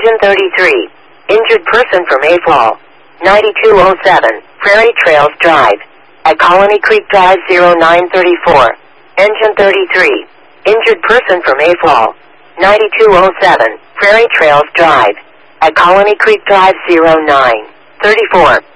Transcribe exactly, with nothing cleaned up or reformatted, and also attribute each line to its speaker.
Speaker 1: Engine thirty-three. Injured person from A F O L. ninety-two oh seven, Prairie Trails Drive. At Colony Creek Drive zero nine three four. Engine thirty-three. Injured person from A F O L. ninety-two oh seven, Prairie Trails Drive. At Colony Creek Drive zero nine three four.